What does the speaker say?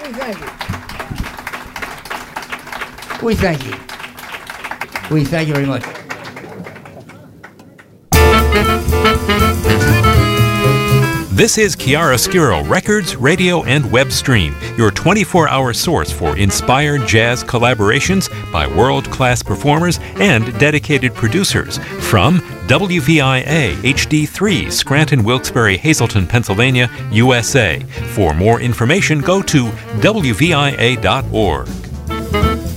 We thank you. We thank you very much. This is Chiaroscuro Records, Radio, and Web Stream, your 24-hour source for inspired jazz collaborations by world-class performers and dedicated producers from WVIA HD3, Scranton, Wilkes-Barre, Hazleton, Pennsylvania, USA. For more information, go to WVIA.org.